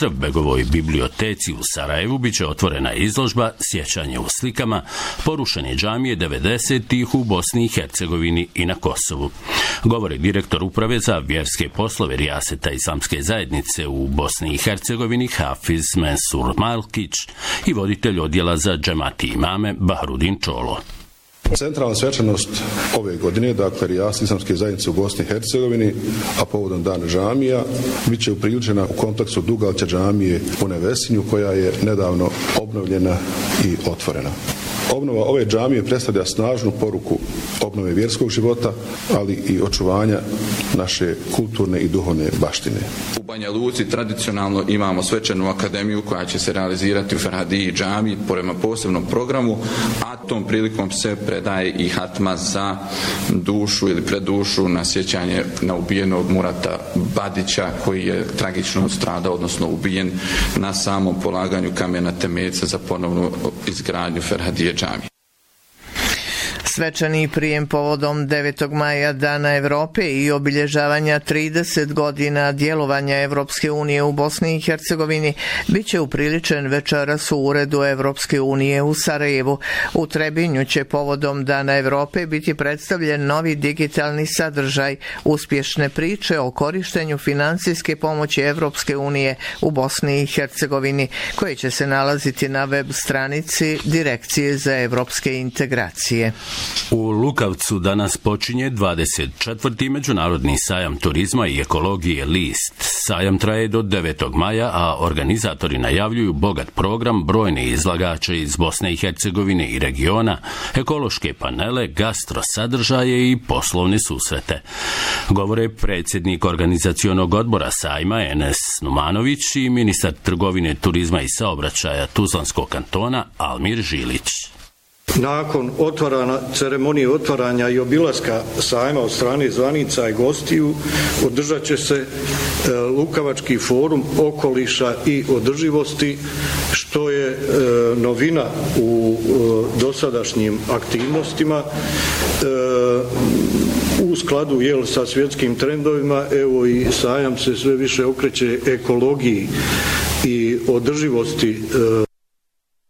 Srpbegovoj biblioteci u Sarajevu biće otvorena izložba Sjećanje u slikama porušene džamije 90-ih u Bosni i Hercegovini i na Kosovu. Govori direktor uprave za vjerske poslove Rijaseta Islamske zajednice u Bosni i Hercegovini Hafiz Mensur Malkić i voditelj odjela za džemati imame Bahrudin Čolo. Centralna svečanost ove godine, dakle Rijaseta Islamske zajednice u Bosni i Hercegovini, a povodom Dana džamija, bit će upriličena u kontekstu Dugalća džamije u Nevesinju, koja je nedavno obnovljena i otvorena. Obnova ove džamije predstavlja snažnu poruku obnove vjerskog života, ali i očuvanja naše kulturne i duhovne baštine. U Banja Luci tradicionalno imamo svečanu akademiju koja će se realizirati u Ferhadiji džamiji prema posebnom programu, a tom prilikom se predaje i hatma za dušu ili predušu na sjećanje na ubijenog Murata Badića, koji je tragično stradao, odnosno ubijen na samom polaganju kamena temeljca za ponovnu izgradnju Ferhadije džamije. Svečani prijem povodom 9. maja Dana Evrope i obilježavanja 30 godina djelovanja Evropske unije u Bosni i Hercegovini biće upriličen večeras u Uredu Evropske unije u Sarajevu. U Trebinju će povodom Dana Evrope biti predstavljen novi digitalni sadržaj uspješne priče o korištenju financijske pomoći Evropske unije u Bosni i Hercegovini, koji će se nalaziti na web stranici Direkcije za evropske integracije. U Lukavcu danas počinje 24. Međunarodni sajam turizma i ekologije List. Sajam traje do 9. maja, a organizatori najavljuju bogat program, brojne izlagače iz Bosne i Hercegovine i regiona, ekološke panele, gastro sadržaje i poslovne susrete. Govore predsjednik organizacionog odbora sajma Enes Numanović i ministar trgovine, turizma i saobraćaja Tuzlanskog kantona Almir Žilić. Nakon ceremonije otvaranja i obilaska sajma od strane zvanica i gostiju, održat će se Lukavački forum okoliša i održivosti, što je novina u dosadašnjim aktivnostima. U skladu sa svjetskim trendovima, evo i sajam se sve više okreće ekologiji i održivosti